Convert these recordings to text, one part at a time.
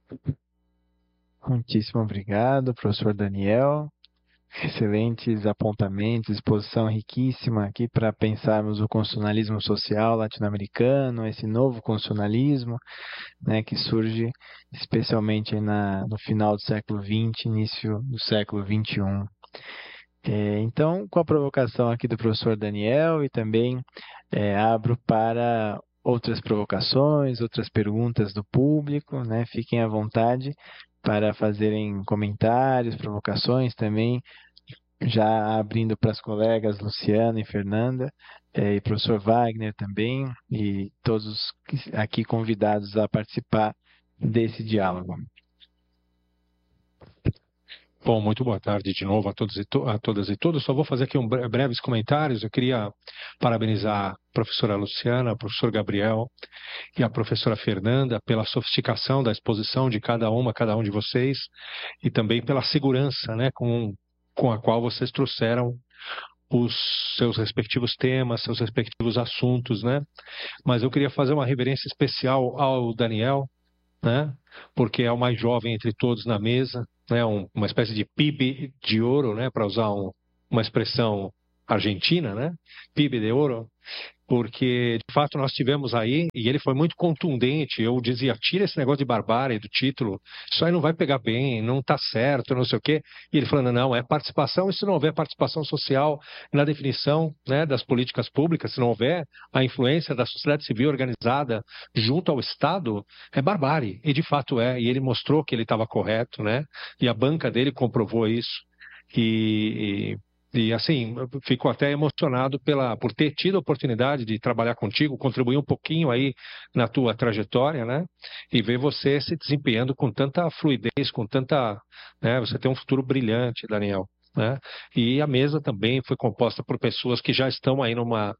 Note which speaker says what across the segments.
Speaker 1: Muitíssimo obrigado, professor Daniel. Excelentes apontamentos, exposição riquíssima aqui para pensarmos o constitucionalismo social latino-americano, esse novo constitucionalismo, né, que surge especialmente no final do século XX, início do século XXI. Então, com a provocação aqui do professor Daniel e também abro para outras provocações, outras perguntas do público, né? Fiquem à vontade para fazerem comentários, provocações também, já abrindo para as colegas Luciana e Fernanda, e professor Wagner também, e todos aqui convidados a participar desse diálogo.
Speaker 2: Bom, muito boa tarde de novo a todos a todas e todos. Só vou fazer aqui breves comentários. Eu queria parabenizar a professora Luciana, o professor Gabriel e a professora Fernanda pela sofisticação da exposição de cada um de vocês e também pela segurança, né, com a qual vocês trouxeram os seus respectivos temas, seus respectivos assuntos, né? Mas eu queria fazer uma reverência especial ao Daniel, né? Porque é o mais jovem entre todos na mesa, né? Uma espécie de PIB de ouro, né? Para usar uma expressão argentina, né? PIB de ouro, porque de fato nós tivemos aí, e ele foi muito contundente. Eu dizia, tira esse negócio de barbárie do título, isso aí não vai pegar bem, não está certo, não sei o quê. E ele falando, não, é participação, e se não houver participação social na definição, né, das políticas públicas, se não houver a influência da sociedade civil organizada junto ao Estado, é barbárie. E de fato é, e ele mostrou que ele estava correto, né? E a banca dele comprovou isso. E assim, eu fico até emocionado por ter tido a oportunidade de trabalhar contigo, contribuir um pouquinho aí na tua trajetória, né? E ver você se desempenhando com tanta fluidez, com tanta, né? Você tem um futuro brilhante, Daniel, né? E a mesa também foi composta por pessoas que já estão aí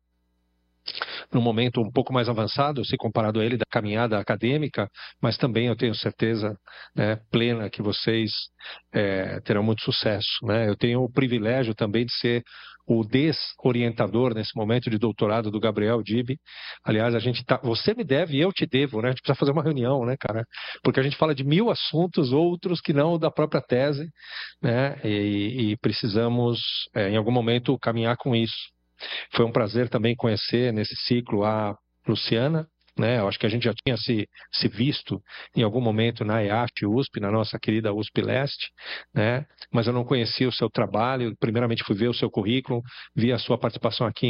Speaker 2: num momento um pouco mais avançado, se comparado a ele, da caminhada acadêmica, mas também eu tenho certeza, né, plena que vocês terão muito sucesso, né? Eu tenho o privilégio também de ser o desorientador nesse momento de doutorado do Gabriel Dibe. Aliás, você me deve e eu te devo, né? A gente precisa fazer uma reunião, né, cara? Porque a gente fala de 1000 assuntos, outros que não da própria tese, né? E precisamos, em algum momento, caminhar com isso. Foi um prazer também conhecer nesse ciclo a Luciana, né? Eu acho que a gente já tinha se visto em algum momento na EAFT USP, na nossa querida USP Leste, né? Mas eu não conhecia o seu trabalho. Primeiramente fui ver o seu currículo, vi a sua participação aqui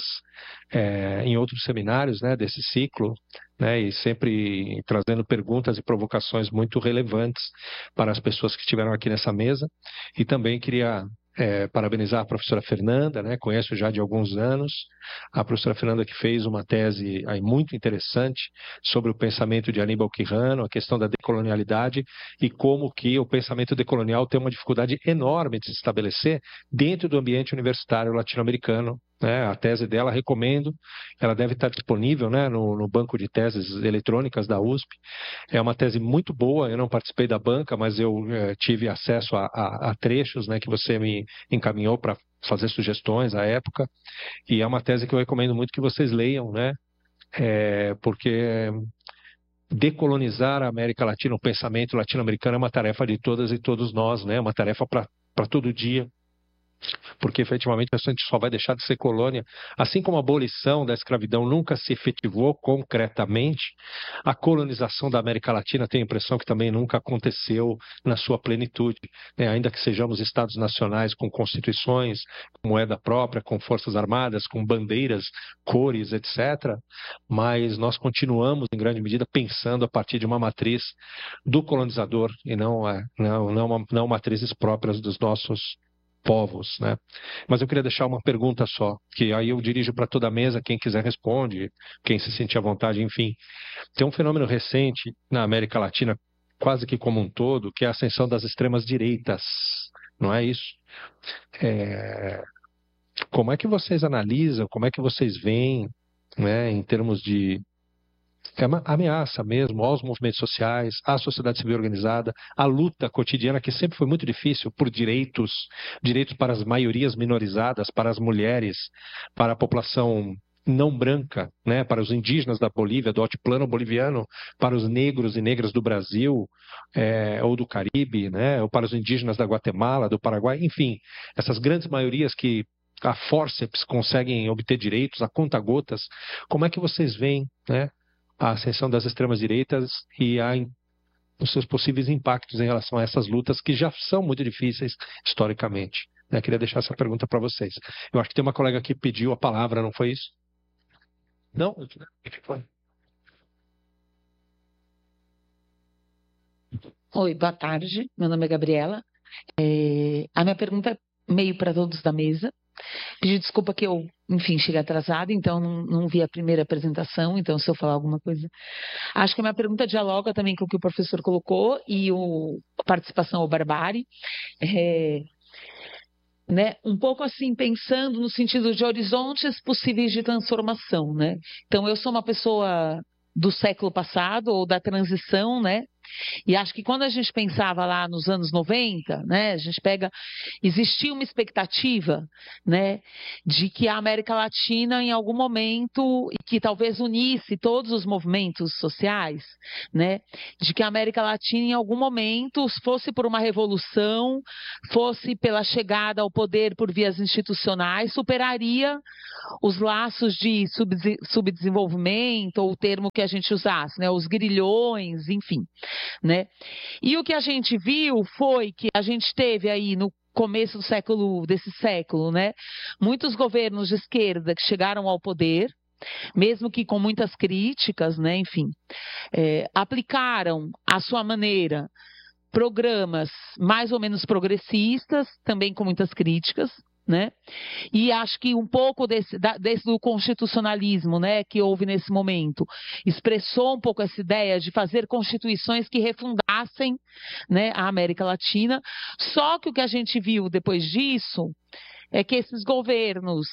Speaker 2: em outros seminários, né, desse ciclo, né? E sempre trazendo perguntas e provocações muito relevantes para as pessoas que estiveram aqui nessa mesa. E também queria parabenizar a professora Fernanda, né? Conheço já de alguns anos, a professora Fernanda que fez uma tese aí muito interessante sobre o pensamento de Aníbal Quijano, a questão da decolonialidade e como que o pensamento decolonial tem uma dificuldade enorme de se estabelecer dentro do ambiente universitário latino-americano. Né? A tese dela, recomendo, ela deve estar disponível, né, no banco de teses eletrônicas da USP. É uma tese muito boa, eu não participei da banca, mas eu tive acesso a trechos, né, que você me encaminhou para fazer sugestões à época, e é uma tese que eu recomendo muito que vocês leiam, né, porque decolonizar a América Latina, o pensamento latino-americano é uma tarefa de todas e todos nós, né, uma tarefa para todo dia, porque efetivamente a gente só vai deixar de ser colônia. Assim como a abolição da escravidão nunca se efetivou concretamente, a colonização da América Latina tem a impressão que também nunca aconteceu na sua plenitude, né? Ainda que sejamos estados nacionais com constituições, com moeda própria, com forças armadas, com bandeiras, cores, etc., mas nós continuamos, em grande medida, pensando a partir de uma matriz do colonizador e não matrizes próprias dos nossos povos, né? Mas eu queria deixar uma pergunta só, que aí eu dirijo para toda a mesa, quem quiser responde, quem se sentir à vontade, enfim. Tem um fenômeno recente na América Latina, quase que como um todo, que é a ascensão das extremas direitas, não é isso? Como é que vocês analisam, como é que vocês veem, né, em termos de uma ameaça mesmo aos movimentos sociais, à sociedade civil organizada, à luta cotidiana que sempre foi muito difícil por direitos para as maiorias minorizadas, para as mulheres, para a população não branca, né, para os indígenas da Bolívia, do altiplano boliviano, para os negros e negras do Brasil, ou do Caribe, né, ou para os indígenas da Guatemala, do Paraguai, enfim, essas grandes maiorias que a fórceps conseguem obter direitos a conta-gotas. Como é que vocês veem, né, a ascensão das extremas-direitas e os seus possíveis impactos em relação a essas lutas que já são muito difíceis historicamente? Queria deixar essa pergunta para vocês. Eu acho que tem uma colega que pediu a palavra, não foi isso? Não?
Speaker 3: Oi, boa tarde. Meu nome é Gabriela. A minha pergunta é meio para todos da mesa. Pedir desculpa que eu, enfim, cheguei atrasada, então não vi a primeira apresentação, então se eu falar alguma coisa. Acho que a minha pergunta dialoga também com o que o professor colocou e a participação ao Barbari. Né, um pouco assim, pensando no sentido de horizontes possíveis de transformação, né? Então, eu sou uma pessoa do século passado, ou da transição, né? E acho que quando a gente pensava lá nos anos 90, né, a gente existia uma expectativa, né, de que a América Latina em algum momento, e que talvez unisse todos os movimentos sociais, né, de que a América Latina em algum momento fosse por uma revolução, fosse pela chegada ao poder por vias institucionais, superaria os laços de subdesenvolvimento, ou o termo que a gente usasse, né, os grilhões, enfim. Né? E o que a gente viu foi que a gente teve aí no começo desse século, né, muitos governos de esquerda que chegaram ao poder, mesmo que com muitas críticas, né, enfim, aplicaram à sua maneira programas mais ou menos progressistas, também com muitas críticas, né? E acho que um pouco desse do constitucionalismo, né, que houve nesse momento, expressou um pouco essa ideia de fazer constituições que refundassem, né, a América Latina. Só que o que a gente viu depois disso é que esses governos,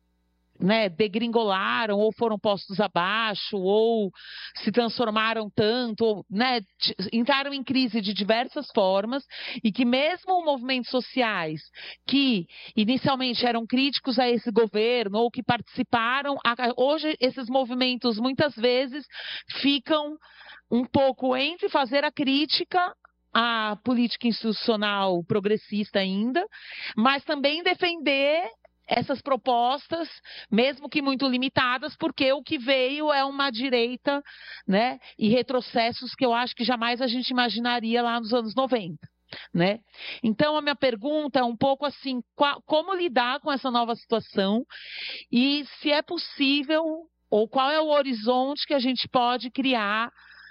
Speaker 3: né, degringolaram, ou foram postos abaixo, ou se transformaram tanto, ou, né, entraram em crise de diversas formas, e que mesmo movimentos sociais que inicialmente eram críticos a esse governo, ou que participaram, hoje esses movimentos muitas vezes ficam um pouco entre fazer a crítica à política institucional progressista ainda, mas também defender essas propostas, mesmo que muito limitadas, porque o que veio é uma direita, né, e retrocessos que eu acho que jamais a gente imaginaria lá nos anos 90. Né? Então, a minha pergunta é um pouco assim, como lidar com essa nova situação e se é possível, ou qual é o horizonte que a gente pode criar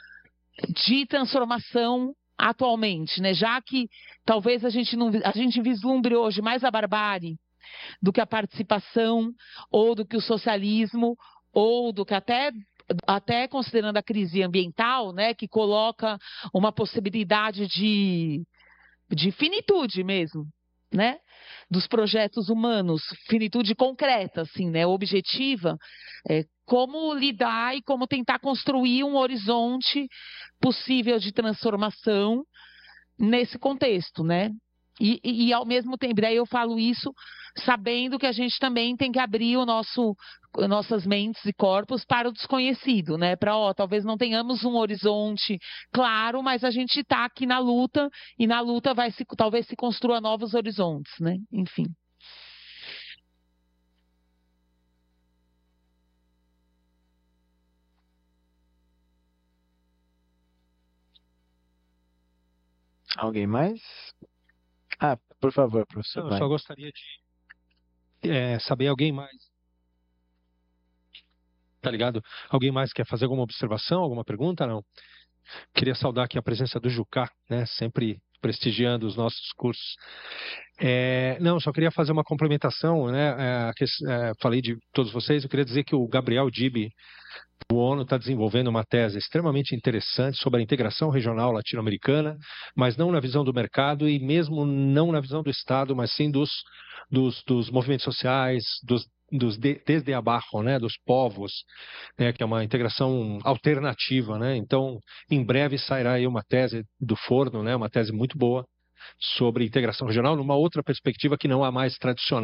Speaker 3: de transformação atualmente, né? Já que talvez a gente vislumbre hoje mais a barbárie do que a participação, ou do que o socialismo, ou do que até considerando a crise ambiental, né, que coloca uma possibilidade de finitude mesmo, né, dos projetos humanos, finitude concreta, assim, né, objetiva, como lidar e como tentar construir um horizonte possível de transformação nesse contexto, né? E ao mesmo tempo, daí eu falo isso sabendo que a gente também tem que abrir nossas mentes e corpos para o desconhecido, né? Para, talvez não tenhamos um horizonte claro, mas a gente está aqui na luta, e na luta talvez se construa novos horizontes, né? Enfim.
Speaker 1: Alguém mais? Por favor, professor.
Speaker 2: Eu só gostaria de saber, alguém mais? Tá ligado? Alguém mais quer fazer alguma observação, alguma pergunta? Não. Queria saudar aqui a presença do Jucá, né? Sempre prestigiando os nossos cursos. Não, só queria fazer uma complementação, né? Falei de todos vocês, eu queria dizer que o Gabriel Dibi, do ONU, está desenvolvendo uma tese extremamente interessante sobre a integração regional latino-americana, mas não na visão do mercado e mesmo não na visão do Estado, mas sim dos movimentos sociais, desde abaixo, né, dos povos, né, que é uma integração alternativa, né? Então, em breve sairá aí uma tese do forno, né, uma tese muito boa sobre integração regional, numa outra perspectiva que não a mais tradicional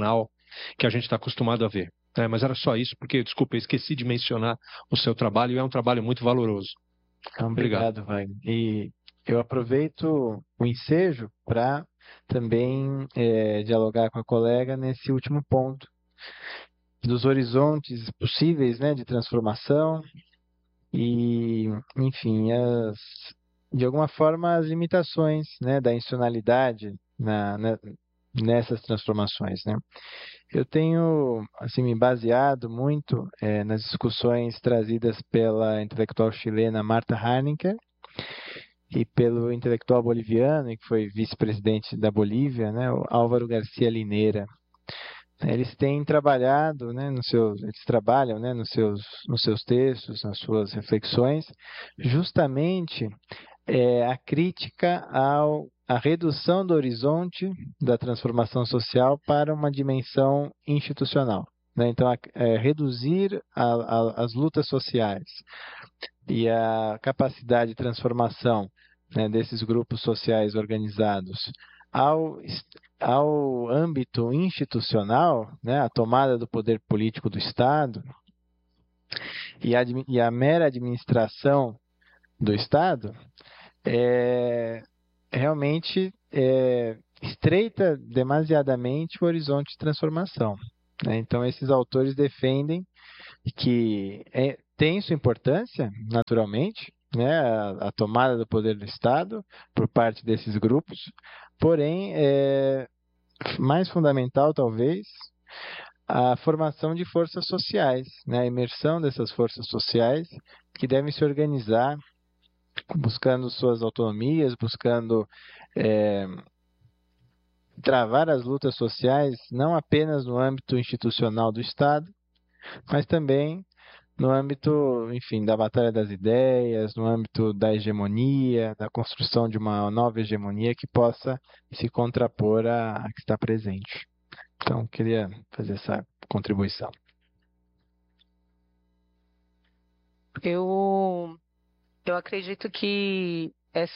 Speaker 2: que a gente está acostumado a ver. Mas era só isso, porque, desculpa, eu esqueci de mencionar o seu trabalho e é um trabalho muito valoroso.
Speaker 1: Então,
Speaker 2: Obrigado.
Speaker 1: obrigado, Wagner. E eu aproveito o ensejo para também dialogar com a colega nesse último ponto, dos horizontes possíveis, né, de transformação e, enfim, de alguma forma as limitações, né, da institucionalidade nessas transformações, né? Eu tenho, assim, me baseado muito nas discussões trazidas pela intelectual chilena Marta Harnecker e pelo intelectual boliviano, que foi vice-presidente da Bolívia, né, o Álvaro Garcia Linera. Eles têm trabalhado, né, eles trabalham, né, nos seus textos, nas suas reflexões, justamente a crítica à redução do horizonte da transformação social para uma dimensão institucional, né? Então, reduzir as lutas sociais e a capacidade de transformação, né, desses grupos sociais organizados ao, ao âmbito institucional, né, a tomada do poder político do Estado e a mera administração do Estado, é, realmente estreita demasiadamente o horizonte de transformação, né? Então, esses autores defendem que tem sua importância, naturalmente, né, a tomada do poder do Estado por parte desses grupos, porém, é mais fundamental, talvez, a formação de forças sociais, né, a imersão dessas forças sociais que devem se organizar buscando suas autonomias, buscando travar as lutas sociais, não apenas no âmbito institucional do Estado, mas também no âmbito, enfim, da batalha das ideias, no âmbito da hegemonia, da construção de uma nova hegemonia que possa se contrapor à que está presente. Então, queria fazer essa contribuição.
Speaker 4: Eu acredito que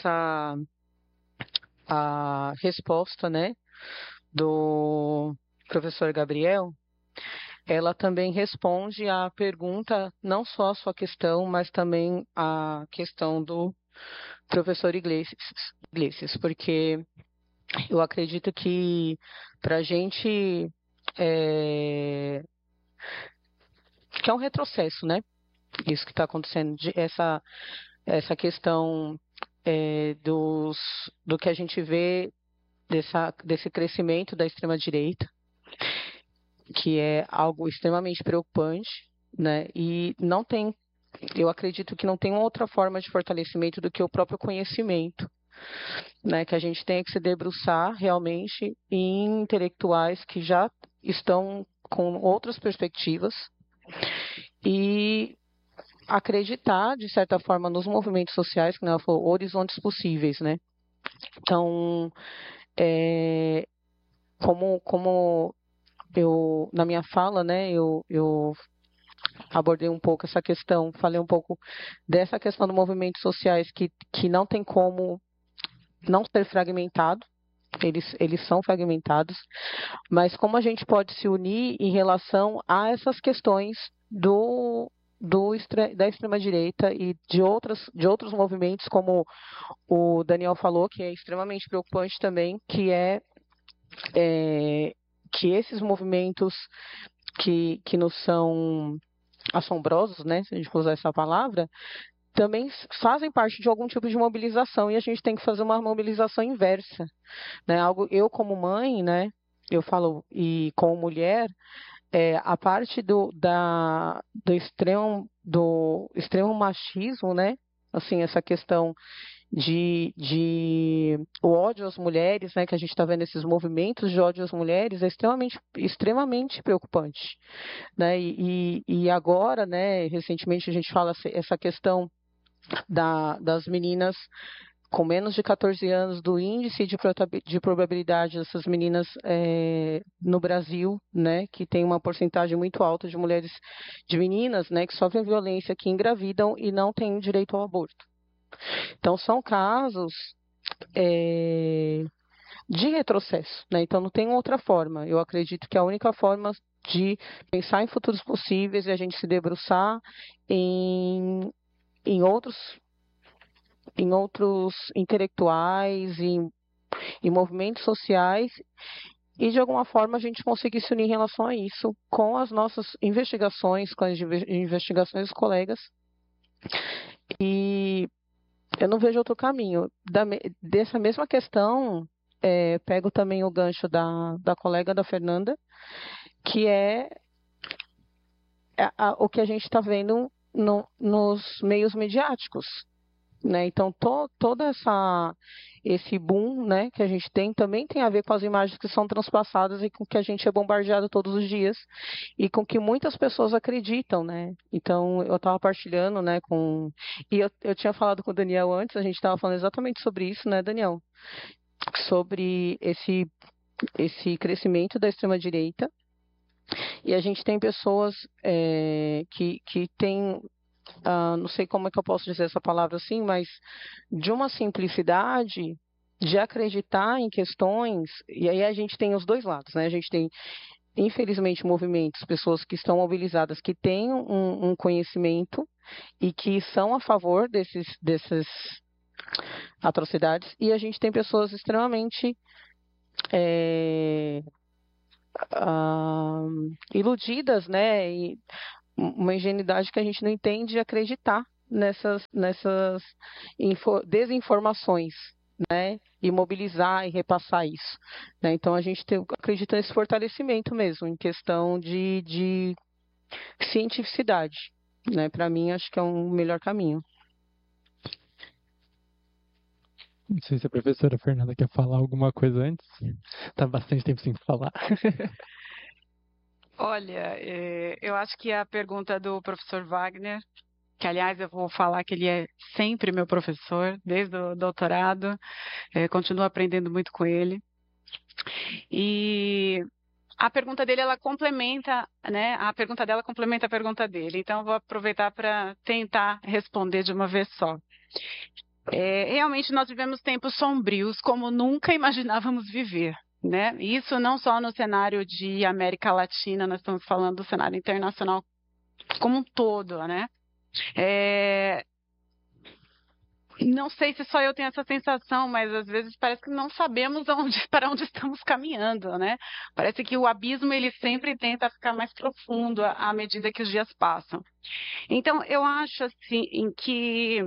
Speaker 4: a resposta, né, do professor Gabriel, ela também responde à pergunta, não só a sua questão, mas também a questão do professor Iglesias, porque eu acredito que para a gente que é um retrocesso, né? Isso que está acontecendo, essa questão do que a gente vê desse crescimento da extrema-direita, que é algo extremamente preocupante, né? E eu acredito que não tem outra forma de fortalecimento do que o próprio conhecimento, né? Que a gente tem que se debruçar realmente em intelectuais que já estão com outras perspectivas e acreditar, de certa forma, nos movimentos sociais, que ela falou, horizontes possíveis, né? Então, como eu, na minha fala, né, eu abordei um pouco essa questão, falei um pouco dessa questão dos movimentos sociais que não tem como não ser fragmentado, eles são fragmentados, mas como a gente pode se unir em relação a essas questões da extrema-direita e de outros movimentos, como o Daniel falou, que é extremamente preocupante também, que que esses movimentos que nos são assombrosos, né, se a gente for usar essa palavra, também fazem parte de algum tipo de mobilização e a gente tem que fazer uma mobilização inversa, né? Eu como mãe, né, eu falo, e como mulher, a parte do extremo machismo, né? Assim, essa questão de o ódio às mulheres, né? Que a gente está vendo esses movimentos de ódio às mulheres é extremamente preocupante, né? E agora, né? Recentemente a gente fala essa questão das meninas com menos de 14 anos, do índice de probabilidade dessas meninas no Brasil, né, que tem uma porcentagem muito alta de meninas, né, que sofrem violência, que engravidam e não têm direito ao aborto. Então, são casos de retrocesso, né? Então não tem outra forma. Eu acredito que a única forma de pensar em futuros possíveis é a gente se debruçar em, em outros, em outros intelectuais, em movimentos sociais, e de alguma forma a gente conseguir se unir em relação a isso com as nossas investigações, com as investigações dos colegas. E eu não vejo outro caminho. Dessa mesma questão, pego também o gancho da colega da Fernanda, que é o que a gente está vendo nos meios midiáticos, né? Então, todo esse boom, né, que a gente tem também tem a ver com as imagens que são transpassadas e com que a gente é bombardeado todos os dias e com que muitas pessoas acreditam, né? Então, eu estava partilhando, né, e eu tinha falado com o Daniel antes, a gente estava falando exatamente sobre isso, né, Daniel? Sobre esse crescimento da extrema-direita. E a gente tem pessoas que têm, não sei como é que eu posso dizer essa palavra assim, mas de uma simplicidade de acreditar em questões, e aí a gente tem os dois lados, né? A gente tem, infelizmente, movimentos, pessoas que estão mobilizadas, que têm um conhecimento e que são a favor dessas atrocidades, e a gente tem pessoas extremamente iludidas, né? E uma ingenuidade que a gente não entende acreditar nessas desinformações, né? E mobilizar e repassar isso, né? Então a gente acredita nesse fortalecimento mesmo, em questão de cientificidade, né? Para mim, acho que é um melhor caminho.
Speaker 1: Não sei se a professora Fernanda quer falar alguma coisa antes. Tá bastante tempo sem falar.
Speaker 5: Olha, eu acho que a pergunta do professor Wagner, que aliás eu vou falar que ele é sempre meu professor, desde o doutorado, continuo aprendendo muito com ele. E a pergunta dele, ela complementa, né? A pergunta dela complementa a pergunta dele. Então, eu vou aproveitar para tentar responder de uma vez só. Realmente, nós vivemos tempos sombrios como nunca imaginávamos viver, né? Isso não só no cenário de América Latina, nós estamos falando do cenário internacional como um todo, né? Não sei se só eu tenho essa sensação, mas às vezes parece que não sabemos para onde estamos caminhando, né? Parece que o abismo ele sempre tenta ficar mais profundo à medida que os dias passam. Então, eu acho assim que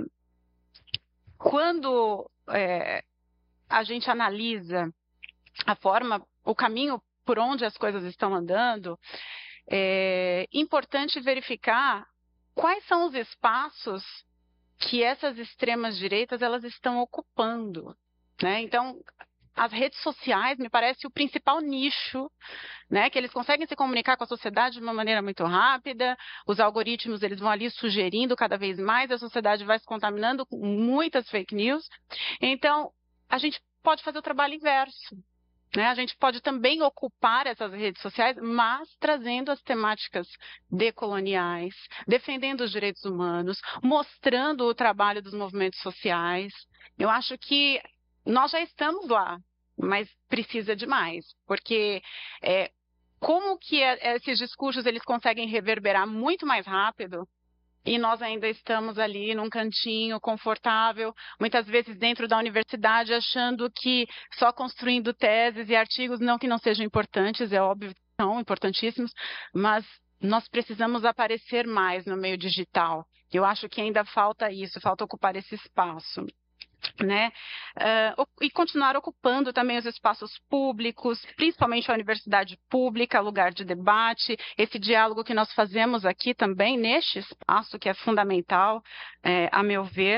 Speaker 5: quando a gente analisa a forma, o caminho por onde as coisas estão andando, é importante verificar quais são os espaços que essas extremas direitas elas estão ocupando, né? Então, as redes sociais me parece o principal nicho, né? Que eles conseguem se comunicar com a sociedade de uma maneira muito rápida, os algoritmos eles vão ali sugerindo cada vez mais, a sociedade vai se contaminando com muitas fake news. Então, a gente pode fazer o trabalho inverso, né? A gente pode também ocupar essas redes sociais, mas trazendo as temáticas decoloniais, defendendo os direitos humanos, mostrando o trabalho dos movimentos sociais. Eu acho que nós já estamos lá, mas precisa de mais, porque como que esses discursos eles conseguem reverberar muito mais rápido e nós ainda estamos ali num cantinho confortável, muitas vezes dentro da universidade, achando que só construindo teses e artigos, não que não sejam importantes, é óbvio que são importantíssimos, mas nós precisamos aparecer mais no meio digital. Eu acho que ainda falta isso, falta ocupar esse espaço, né? E continuar ocupando também os espaços públicos, principalmente a universidade pública, lugar de debate, esse diálogo que nós fazemos aqui também neste espaço que é fundamental, a meu ver,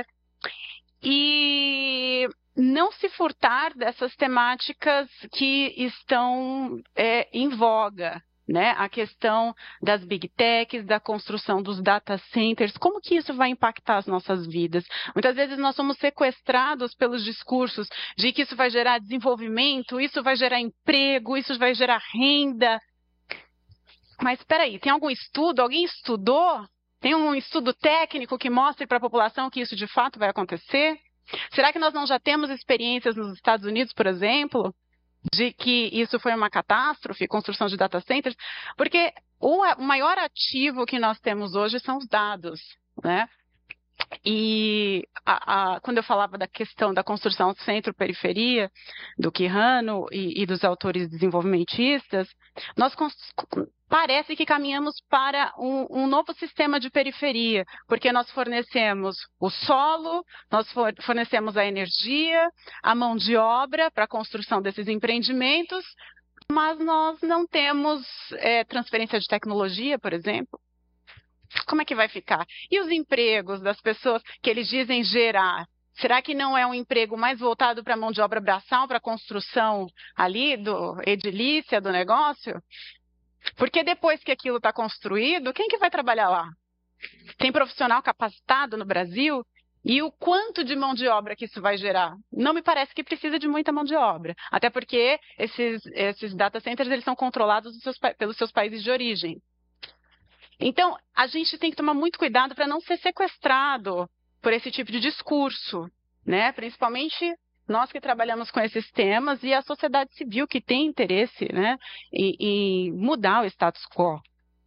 Speaker 5: e não se furtar dessas temáticas que estão em voga, né? A questão das big techs, da construção dos data centers, como que isso vai impactar as nossas vidas? Muitas vezes nós somos sequestrados pelos discursos de que isso vai gerar desenvolvimento, isso vai gerar emprego, isso vai gerar renda. Mas espera aí, tem algum estudo? Alguém estudou? Tem um estudo técnico que mostre para a população que isso de fato vai acontecer? Será que nós não já temos experiências nos Estados Unidos, por exemplo, de que isso foi uma catástrofe, construção de data centers, porque o maior ativo que nós temos hoje são os dados, né? E quando eu falava da questão da construção centro-periferia, do Quijano e dos autores desenvolvimentistas, nós parece que caminhamos para um novo sistema de periferia, porque nós fornecemos o solo, nós fornecemos a energia, a mão de obra para a construção desses empreendimentos, mas nós não temos transferência de tecnologia, por exemplo. Como é que vai ficar? E os empregos das pessoas que eles dizem gerar? Será que não é um emprego mais voltado para a mão de obra braçal, para a construção ali, edilícia do negócio? Porque depois que aquilo está construído, quem que vai trabalhar lá? Tem profissional capacitado no Brasil? E o quanto de mão de obra que isso vai gerar? Não me parece que precisa de muita mão de obra. Até porque esses data centers eles são controlados pelos seus países de origem. Então, a gente tem que tomar muito cuidado para não ser sequestrado por esse tipo de discurso, né? Principalmente nós que trabalhamos com esses temas e a sociedade civil que tem interesse, né, em mudar o status quo.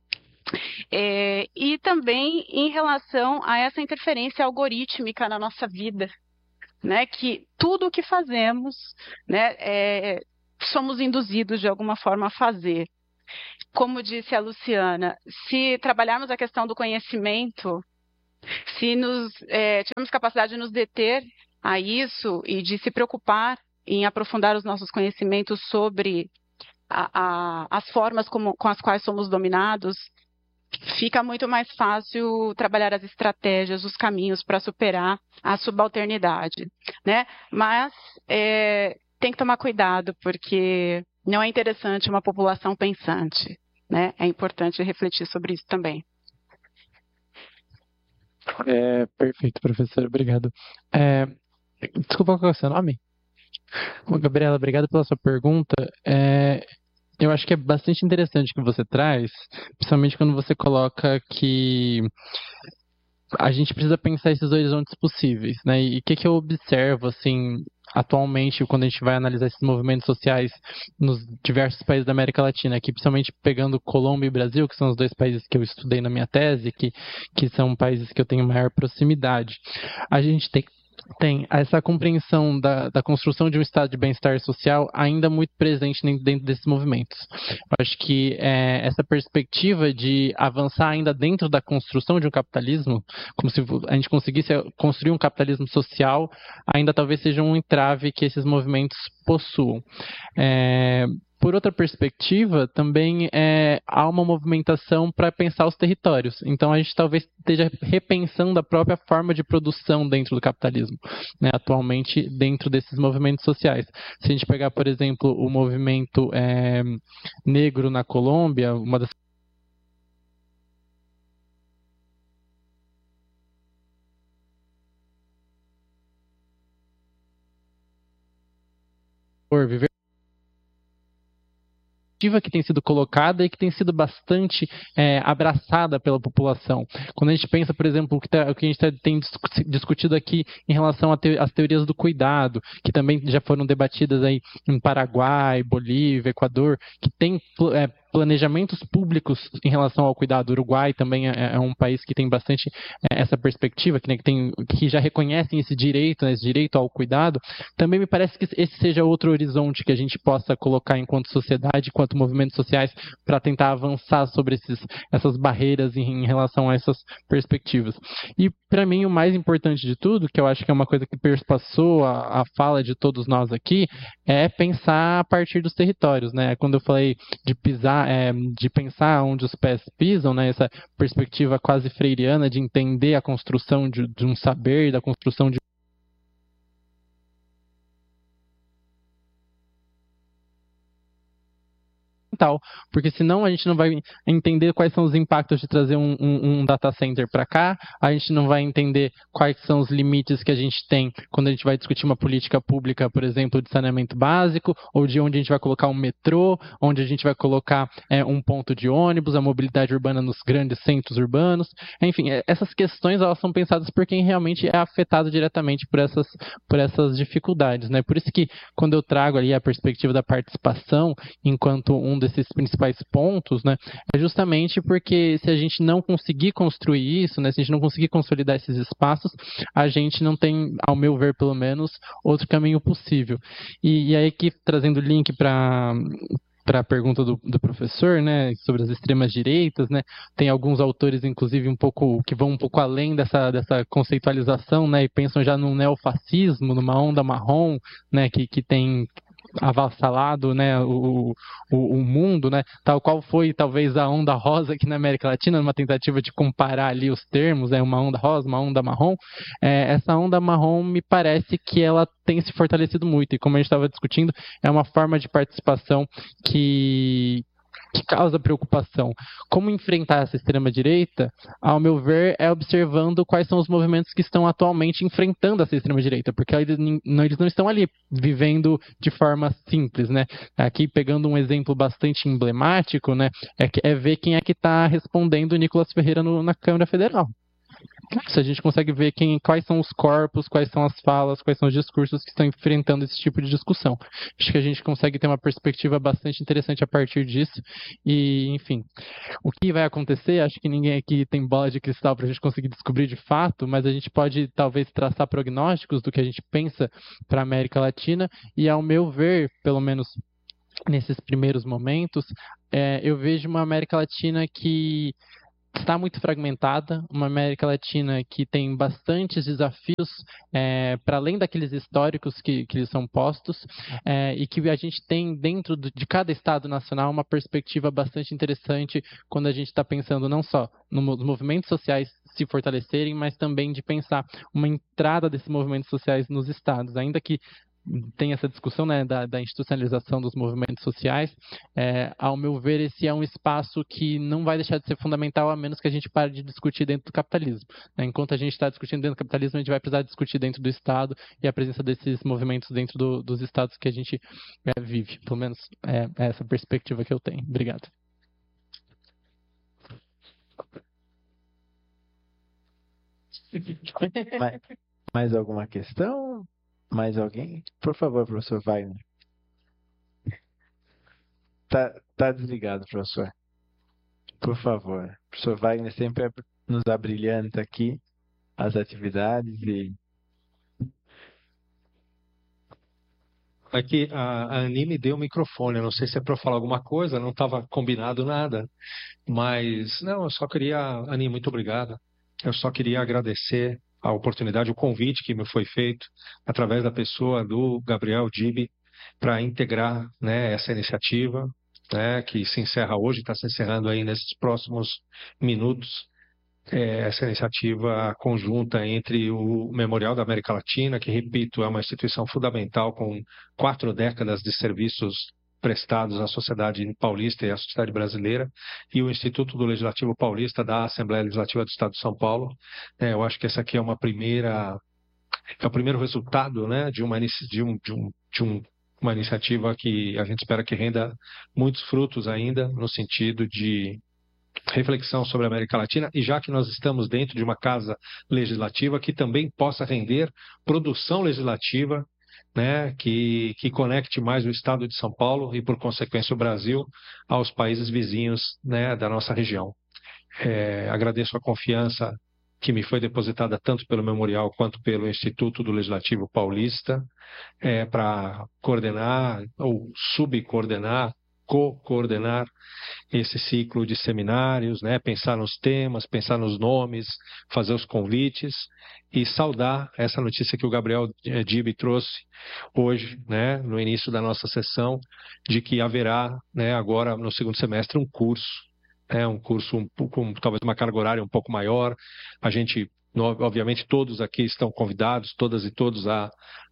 Speaker 5: E também em relação a essa interferência algorítmica na nossa vida, né? Que tudo o que fazemos, né, somos induzidos de alguma forma a fazer. Como disse a Luciana, se trabalharmos a questão do conhecimento, se tivermos capacidade de nos deter a isso e de se preocupar em aprofundar os nossos conhecimentos sobre as formas com as quais somos dominados, fica muito mais fácil trabalhar as estratégias, os caminhos para superar a subalternidade, né? Mas tem que tomar cuidado, porque não é interessante uma população pensante, né? É importante refletir sobre isso também.
Speaker 6: Perfeito, professor, obrigado. Desculpa, qual é o seu nome? Gabriela, obrigado pela sua pergunta. Eu acho que é bastante interessante o que você traz, principalmente quando você coloca que a gente precisa pensar esses horizontes possíveis, né? E o que eu observo, assim, atualmente, quando a gente vai analisar esses movimentos sociais nos diversos países da América Latina, aqui principalmente pegando Colômbia e Brasil, que são os dois países que eu estudei na minha tese, que são países que eu tenho maior proximidade. A gente tem essa compreensão da construção de um estado de bem-estar social ainda muito presente dentro desses movimentos. Eu acho que essa perspectiva de avançar ainda dentro da construção de um capitalismo, como se a gente conseguisse construir um capitalismo social, ainda talvez seja um entrave que esses movimentos possuam. Por outra perspectiva, também há uma movimentação para pensar os territórios. Então, a gente talvez esteja repensando a própria forma de produção dentro do capitalismo, né, atualmente dentro desses movimentos sociais. Se a gente pegar, por exemplo, o movimento negro na Colômbia, uma das viver que tem sido colocada e que tem sido bastante abraçada pela população. Quando a gente pensa, por exemplo, o que a gente tem discutido aqui em relação às teorias do cuidado, que também já foram debatidas aí em Paraguai, Bolívia, Equador, que tem planejamentos públicos em relação ao cuidado. O Uruguai também é um país que tem bastante essa perspectiva, que já reconhecem esse direito, né, esse direito ao cuidado. Também me parece que esse seja outro horizonte que a gente possa colocar enquanto sociedade, enquanto movimentos sociais, para tentar avançar sobre essas barreiras em relação a essas perspectivas. E, para mim, o mais importante de tudo, que eu acho que é uma coisa que perpassou a fala de todos nós aqui, é pensar a partir dos territórios, né? Quando eu falei de de pensar onde os pés pisam, né? Essa perspectiva quase freiriana de entender a construção de um saber, da construção de porque senão a gente não vai entender quais são os impactos de trazer um data center para cá, a gente não vai entender quais são os limites que a gente tem quando a gente vai discutir uma política pública, por exemplo, de saneamento básico, ou de onde a gente vai colocar um metrô, onde a gente vai colocar um ponto de ônibus, a mobilidade urbana nos grandes centros urbanos. Enfim, essas questões elas são pensadas por quem realmente é afetado diretamente por essas dificuldades, né? Por isso que quando eu trago ali a perspectiva da participação enquanto um desses principais pontos, né, é justamente porque se a gente não conseguir construir isso, né, se a gente não conseguir consolidar esses espaços, a gente não tem, ao meu ver pelo menos, outro caminho possível. E aí aqui, trazendo o link para a pergunta do professor, né, sobre as extremas direitas, né, tem alguns autores, inclusive, que vão um pouco além dessa conceitualização, né, e pensam já num neofascismo, numa onda marrom, né, que tem avassalado, né, o mundo, né, tal qual foi talvez a onda rosa aqui na América Latina, numa tentativa de comparar ali os termos, uma onda rosa, uma onda marrom. Essa onda marrom me parece que ela tem se fortalecido muito, e como a gente estava discutindo, é uma forma de participação que causa preocupação. Como enfrentar essa extrema-direita, ao meu ver, é observando quais são os movimentos que estão atualmente enfrentando essa extrema-direita, porque eles não estão ali vivendo de forma simples, né? Aqui, pegando um exemplo bastante emblemático, né, é ver quem é que está respondendo o Nicolas Ferreira na Câmara Federal. Se a gente consegue ver quais são os corpos, quais são as falas, quais são os discursos que estão enfrentando esse tipo de discussão. Acho que a gente consegue ter uma perspectiva bastante interessante a partir disso. E, enfim, o que vai acontecer, acho que ninguém aqui tem bola de cristal para a gente conseguir descobrir de fato, mas a gente pode talvez traçar prognósticos do que a gente pensa para a América Latina e, ao meu ver, pelo menos nesses primeiros momentos, eu vejo uma América Latina que está muito fragmentada, uma América Latina que tem bastantes desafios para além daqueles históricos que eles são postos, e que a gente tem dentro de cada Estado nacional uma perspectiva bastante interessante quando a gente está pensando não só nos movimentos sociais se fortalecerem, mas também de pensar uma entrada desses movimentos sociais nos Estados, ainda que tem essa discussão, né, da institucionalização dos movimentos sociais. Ao meu ver, esse é um espaço que não vai deixar de ser fundamental a menos que a gente pare de discutir dentro do capitalismo, né? Enquanto a gente está discutindo dentro do capitalismo, a gente vai precisar discutir dentro do Estado e a presença desses movimentos dentro dos Estados que a gente vive. Pelo menos é essa perspectiva que eu tenho. Obrigado.
Speaker 1: Mais alguma questão? Mais alguém? Por favor, professor Wagner. Tá desligado, professor. Por favor. O professor Wagner sempre nos abrilhanta aqui as atividades e...
Speaker 2: Aqui a Ani me deu o microfone, eu não sei se é para falar alguma coisa, não estava combinado nada, mas não, eu só queria, Ani, muito obrigado. Eu só queria agradecer a oportunidade, o convite que me foi feito através da pessoa do Gabriel Dibi para integrar, né, essa iniciativa, né, que se encerra hoje, está se encerrando aí nesses próximos minutos, essa iniciativa conjunta entre o Memorial da América Latina, que, repito, é uma instituição fundamental com 4 décadas de serviços prestados à sociedade paulista e à sociedade brasileira, e o Instituto do Legislativo Paulista da Assembleia Legislativa do Estado de São Paulo. Eu acho que essa aqui é o primeiro resultado, né, de uma iniciativa que a gente espera que renda muitos frutos ainda, no sentido de reflexão sobre a América Latina, e já que nós estamos dentro de uma casa legislativa, que também possa render produção legislativa, né, que conecte mais o Estado de São Paulo e, por consequência, o Brasil aos países vizinhos, né, da nossa região. Agradeço a confiança que me foi depositada tanto pelo Memorial quanto pelo Instituto do Legislativo Paulista, para coordenar ou subcoordenar, co-coordenar esse ciclo de seminários, né? Pensar nos temas, pensar nos nomes, fazer os convites e saudar essa notícia que o Gabriel Dibi trouxe hoje, né, no início da nossa sessão, de que haverá, né, agora no segundo semestre um curso com talvez uma carga horária um pouco maior. A gente, obviamente, todos aqui estão convidados, todas e todos, a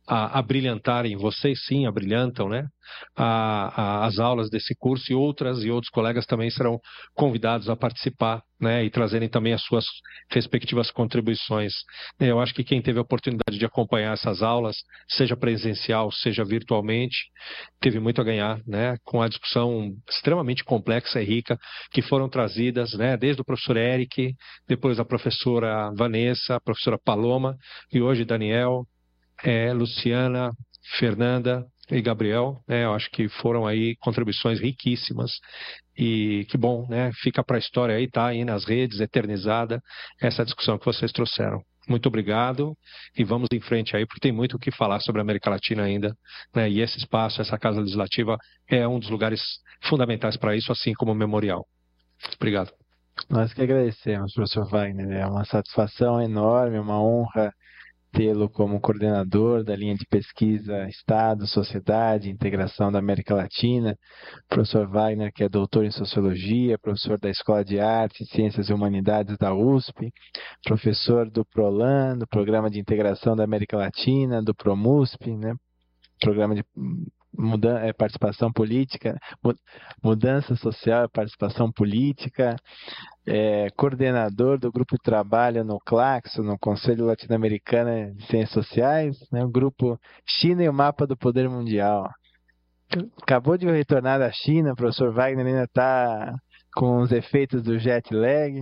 Speaker 2: a brilhantarem, vocês sim abrilhantam, né? As aulas desse curso, e outros colegas também serão convidados a participar, né? E trazerem também as suas respectivas contribuições. Eu acho que quem teve a oportunidade de acompanhar essas aulas, seja presencial, seja virtualmente, teve muito a ganhar, né? Com a discussão extremamente complexa e rica que foram trazidas, né? Desde o professor Eric, depois a professora Vanessa, a professora Paloma, e hoje Daniel, Luciana, Fernanda e Gabriel, né? Eu acho que foram aí contribuições riquíssimas e que bom, né? Fica para a história aí, tá aí nas redes, eternizada, essa discussão que vocês trouxeram. Muito obrigado e vamos em frente aí, porque tem muito o que falar sobre a América Latina ainda, né? E esse espaço, essa Casa Legislativa é um dos lugares fundamentais para isso, assim como o Memorial. Obrigado.
Speaker 1: Nós que agradecemos, professor Wagner. É uma satisfação enorme, uma honra tê-lo como coordenador da linha de pesquisa Estado, Sociedade e Integração da América Latina. Professor Wagner, que é doutor em Sociologia, professor da Escola de Artes, Ciências e Humanidades da USP, professor do PROLAN, do Programa de Integração da América Latina, do PROMUSP, né? Programa de participação política, mudança social e participação política, coordenador do grupo de trabalho no CLACSO, no Conselho Latino-Americano de Ciências Sociais, né, o grupo China e o Mapa do Poder Mundial. Acabou de retornar da China, o professor Wagner ainda está com os efeitos do jet lag.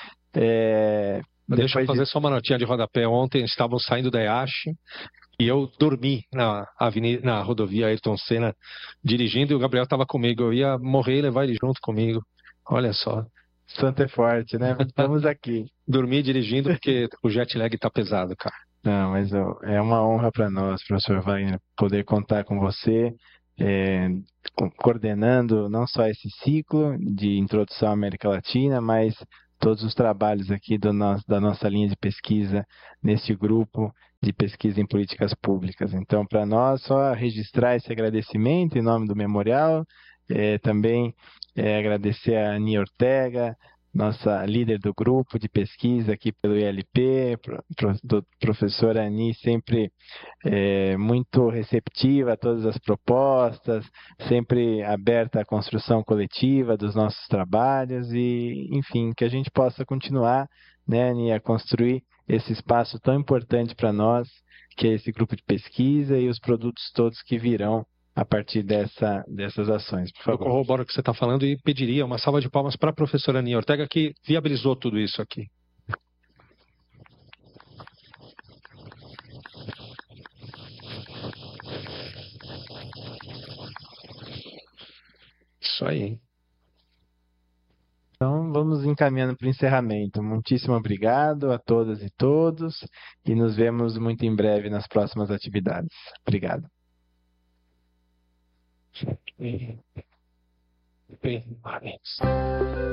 Speaker 2: Deixa eu fazer só uma notinha de rodapé. Ontem estavam saindo da IASH e eu dormi na rodovia Ayrton Senna dirigindo, e o Gabriel estava comigo. Eu ia morrer e levar ele junto comigo. Olha só.
Speaker 1: Santo é forte, né? Estamos aqui.
Speaker 2: Dormi dirigindo porque o jet lag tá pesado, cara.
Speaker 1: Não, mas é uma honra para nós, professor Wagner, poder contar com você, coordenando não só esse ciclo de introdução à América Latina, mas todos os trabalhos aqui da nossa linha de pesquisa neste grupo de pesquisa em políticas públicas. Então, para nós, só registrar esse agradecimento em nome do Memorial, também agradecer a Ani Ortega, nossa líder do grupo de pesquisa aqui pelo ILP, professora Ani, sempre muito receptiva a todas as propostas, sempre aberta à construção coletiva dos nossos trabalhos e, enfim, que a gente possa continuar, né, Ani, a construir esse espaço tão importante para nós, que é esse grupo de pesquisa e os produtos todos que virão a partir dessas ações. Por favor.
Speaker 2: Eu corroboro o que você está falando e pediria uma salva de palmas para a professora Aninha Ortega, que viabilizou tudo isso aqui. Isso aí.
Speaker 1: Então, vamos encaminhando para o encerramento. Muitíssimo obrigado a todas e todos e nos vemos muito em breve nas próximas atividades. Obrigado.
Speaker 2: Bem, parabéns.